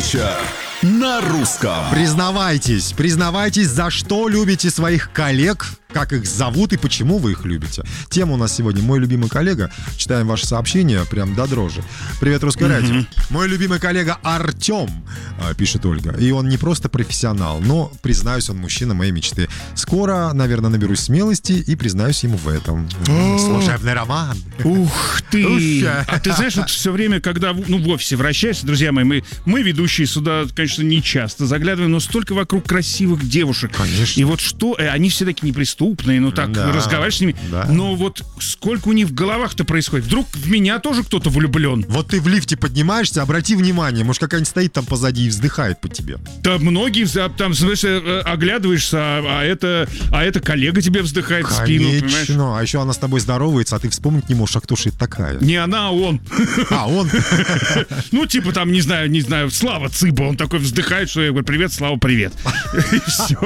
Вечер на русском. Признавайтесь, за что любите своих коллег, как их зовут и почему вы их любите. Тема у нас сегодня «Мой любимый коллега». Читаем ваши сообщения прям до дрожи. Привет, Русское радио. Мой любимый коллега Артем, пишет Ольга. И он не просто профессионал, но, признаюсь, он мужчина моей мечты. Скоро, наверное, наберусь смелости и признаюсь ему в этом. Служебный роман. Ух ты! А ты знаешь, вот все время, когда в офисе вращаешься, друзья мои, мы ведущие сюда, конечно, не часто заглядываем, но столько вокруг красивых девушек. Конечно. И вот что, они все такие неприступные, ну так, Да, разговариваешь с ними, да. но вот сколько у них в головах-то происходит? Вдруг в меня тоже кто-то влюблен? Вот ты в лифте поднимаешься, обрати внимание, может, какая-нибудь стоит там позади и вздыхает по тебе. Да многие там, в смысле, оглядываешься, а это коллега тебе вздыхает в спину, понимаешь? Конечно, а еще она с тобой здоровается, а ты вспомнить не можешь, а кто же это такая? Не она, а он. А, он? Ну, типа там, не знаю, Слава Цыба, он такой вздыхает, что я говорю: привет, Слава, привет. И все.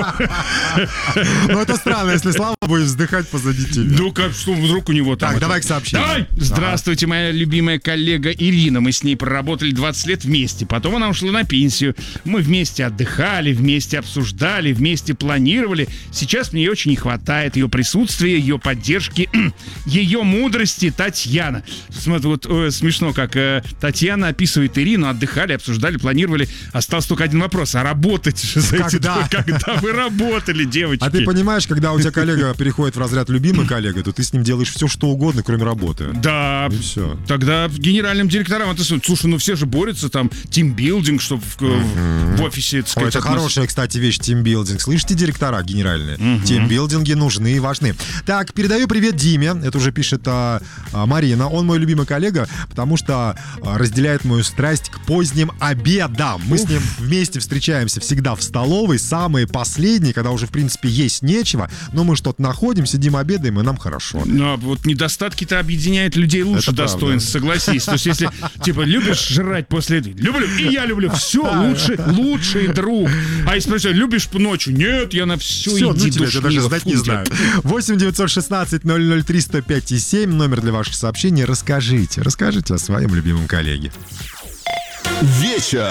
Ну, это странно, если Слава будет вздыхать позади тебя. Ну, как, что вдруг у него там... Так, давай к сообщению. Давай! Здравствуйте, моя любимая коллега Ирина. Мы с ней проработали 20 лет вместе. Потом она ушла на пенсию. Мы вместе отдыхали, вместе обсуждали, вместе планировали. Сейчас мне очень не хватает ее присутствия, ее поддержки, ее мудрости. Татьяна. Смотри, вот смешно, как Татьяна описывает Ирину. Отдыхали, обсуждали, планировали. Остался только один вопрос. А работать же за эти... Когда вы работали, девочки? А ты понимаешь, когда у тебя коллега переходит в разряд любимый коллега, то ты с ним делаешь все, что угодно, кроме работы. Да, И все. тогда генеральным директорам это... Слушай, ну все же борются, там, тимбилдинг, чтобы в офисе, так сказать... Это хорошая, кстати, вещь, тимбилдинг. Слышите, директора генеральные? Тимбилдинги нужны и важны. Так, передаю привет Диме. Это уже пишет Марина. Он мой любимый коллега, потому что разделяет мою страсть к поздним обедам. Мы с ним вместе встречаемся всегда в столовой, самые последние, когда уже, в принципе, есть нечего, но мы что-то находим, сидим, обедаем, и нам хорошо. Ну, а вот недостатки-то объединяют людей лучше Это достоинств, согласись. То есть, если, типа, любишь жрать после этого, люблю, и я люблю, все, лучший друг. А если спросить, любишь ночью? Нет, я на все Все, иди, ну тебе это даже знать не знаю. 8 916 003 105 и 7, номер для ваших сообщений. Расскажите о своем любимом коллеге. Вечер